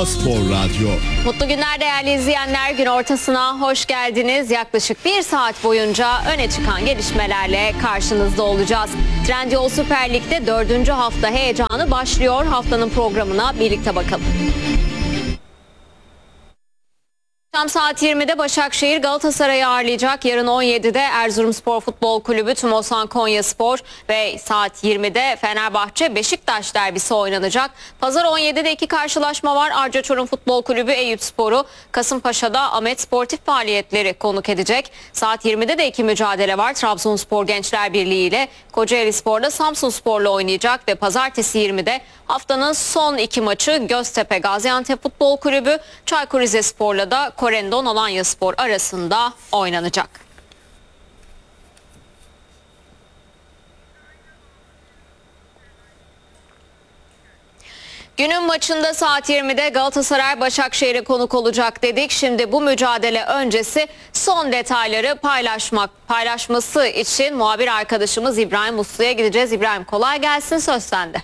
Spor Radyo. Mutlu günler değerli izleyenler. Gün ortasına hoş geldiniz. Yaklaşık 1 saat boyunca öne çıkan gelişmelerle karşınızda olacağız. Trendyol Süper Lig'de 4. hafta heyecanı başlıyor. Haftanın programına birlikte bakalım. Akşam saat 20'de Başakşehir Galatasaray'ı ağırlayacak. Yarın 17'de Erzurumspor Futbol Kulübü Tümosan Konyaspor ve saat 20'de Fenerbahçe Beşiktaş derbisi oynanacak. Pazar 17'de 2 karşılaşma var. Arca Çorum Futbol Kulübü Eyüpspor'u, Kasımpaşa'da Ahmet Sportif Faaliyetleri konuk edecek. Saat 20'de de 2 mücadele var. Trabzonspor Gençler Birliği ile Kocaelispor'da Samsunspor'la oynayacak ve pazartesi 20'de haftanın son 2 maçı Göztepe Gaziantep Futbol Kulübü, Çaykur Rizespor'la da Korendon Alanyaspor arasında oynanacak. Günün maçında saat 20'de Galatasaray Başakşehir'e konuk olacak dedik. Şimdi bu mücadele öncesi son detayları paylaşması için muhabir arkadaşımız İbrahim Uslu'ya gideceğiz. İbrahim, kolay gelsin, söz sende.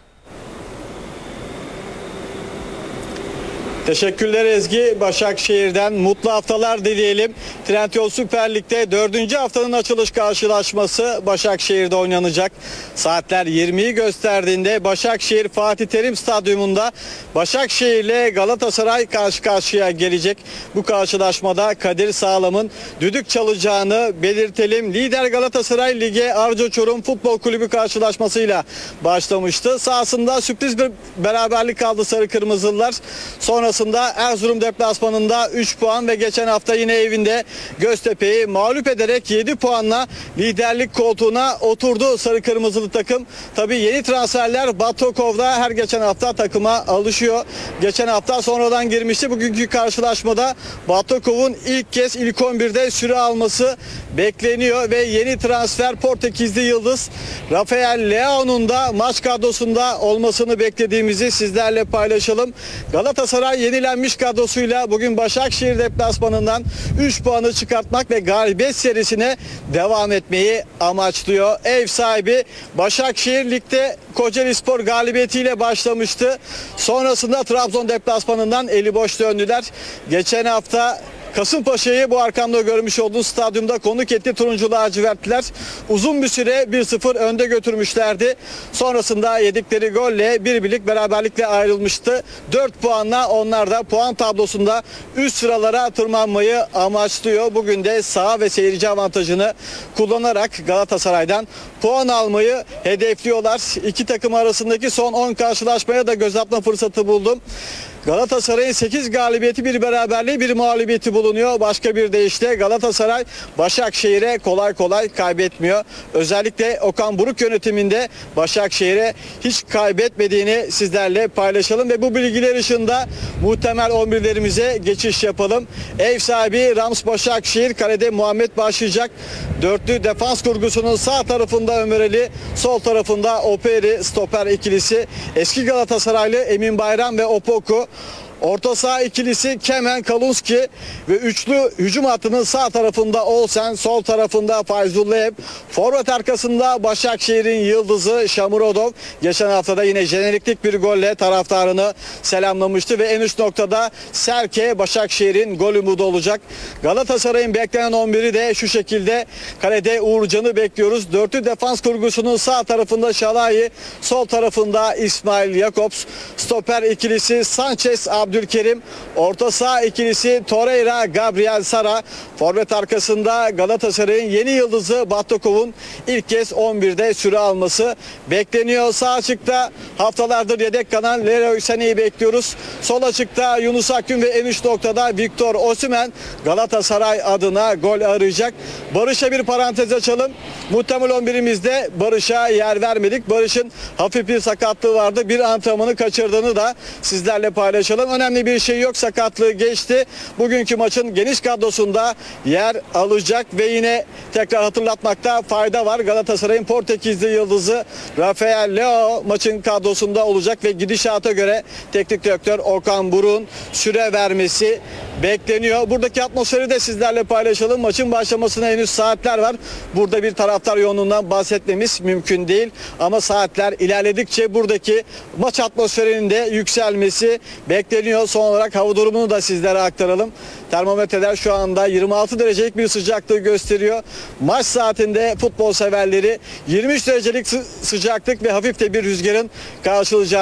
Teşekkürler Ezgi. Başakşehir'den mutlu haftalar dileyelim. Trendyol Süper Lig'de 4. haftanın açılış karşılaşması Başakşehir'de oynanacak. Saatler 20'yi gösterdiğinde Başakşehir Fatih Terim Stadyumunda Başakşehir ile Galatasaray karşı karşıya gelecek. Bu karşılaşmada Kadir Sağlam'ın düdük çalacağını belirtelim. Lider Galatasaray lige Arca Çorum Futbol Kulübü karşılaşmasıyla başlamıştı. Sahasında sürpriz bir beraberlik aldı Sarı Kırmızılılar. Sonrasında Erzurum deplasmanında 3 puan ve geçen hafta yine evinde Göztepe'yi mağlup ederek 7 puanla liderlik koltuğuna oturdu Sarı Kırmızılı takım. Tabii yeni transferler Batokov'da her geçen hafta takıma alışıyor. Geçen hafta sonradan girmişti. Bugünkü karşılaşmada Batokov'un ilk kez ilk 11'de süre alması bekleniyor ve yeni transfer Portekizli yıldız Rafael Leao'nun da maç kadrosunda olmasını beklediğimizi sizlerle paylaşalım. Galatasaray yenilenmiş kadrosuyla bugün Başakşehir deplasmanından 3 puanı çıkartmak ve galibiyet serisine devam etmeyi amaçlıyor. Ev sahibi Başakşehir ligde Kocaelispor galibiyetiyle başlamıştı. Sonrasında Trabzon deplasmanından eli boş döndüler. Geçen hafta Kasımpaşa'yı bu arkamda görmüş olduğu stadyumda konuk etti turuncu lacivertliler. Uzun bir süre 1-0 önde götürmüşlerdi. Sonrasında yedikleri golle bir birlik beraberlikle ayrılmıştı. 4 puanla onlar da puan tablosunda üst sıralara tırmanmayı amaçlıyor. Bugün de saha ve seyirci avantajını kullanarak Galatasaray'dan puan almayı hedefliyorlar. İki takım arasındaki son 10 karşılaşmaya da göz atma fırsatı buldum. Galatasaray'ın 8 galibiyeti, bir beraberliği, bir mağlubiyeti bulunuyor. Başka bir deyişle Galatasaray Başakşehir'e kolay kolay kaybetmiyor. Özellikle Okan Buruk yönetiminde Başakşehir'e hiç kaybetmediğini sizlerle paylaşalım ve bu bilgiler ışığında muhtemel 11'lerimize geçiş yapalım. Ev sahibi Rams Başakşehir, kalede Muhammed başlayacak. Dörtlü defans kurgusunun sağ tarafında Ömer Ali, sol tarafında Operi stoper ikilisi. Eski Galatasaraylı Emin Bayram ve Opoku. Orta saha ikilisi Kemen, Kalunski ve üçlü hücum hattının sağ tarafında Olsen, sol tarafında Fayzullayev. Forvet arkasında Başakşehir'in yıldızı Şamurodov. Geçen haftada yine jeneriklik bir golle taraftarını selamlamıştı ve en üst noktada Serke Başakşehir'in gol umudu olacak. Galatasaray'ın beklenen 11'i de şu şekilde. Kalede Uğurcan'ı bekliyoruz. Dörtlü defans kurgusunun sağ tarafında Şalai, sol tarafında İsmail Jakobs. Stoper ikilisi Sanchez Abdülkerim, orta saha ikilisi Torreira, Gabriel Sara, forvet arkasında Galatasaray'ın yeni yıldızı Batokov'un ilk kez 11'de süre alması bekleniyor. Sağ açıkta haftalardır yedek kalan Leroy Sané'yi bekliyoruz. Sol açıkta Yunus Akgün ve en üst noktada Victor Osimhen Galatasaray adına gol arayacak. Barış'a bir parantez açalım. Muhtemel 11'imizde Barış'a yer vermedik. Barış'ın hafif bir sakatlığı vardı. Bir antrenmanı kaçırdığını da sizlerle paylaşalım. Önemli bir şey yok. Sakatlığı geçti. Bugünkü maçın geniş kadrosunda yer alacak ve yine tekrar hatırlatmakta fayda var. Galatasaray'ın Portekizli yıldızı Rafael Leao maçın kadrosunda olacak ve gidişata göre teknik direktör Okan Buruk'un süre vermesi bekleniyor. Buradaki atmosferi de sizlerle paylaşalım. Maçın başlamasına henüz saatler var. Burada bir taraftar yoğunluğundan bahsetmemiz mümkün değil. Ama saatler ilerledikçe buradaki maç atmosferinin de yükselmesi bekleniyor. bekleniyor. Son olarak hava durumunu da sizlere aktaralım. Termometreler şu anda 26 derecelik bir sıcaklığı gösteriyor. Maç saatinde futbol severleri 23 derecelik sıcaklık ve hafif de bir rüzgarın karşılayacağını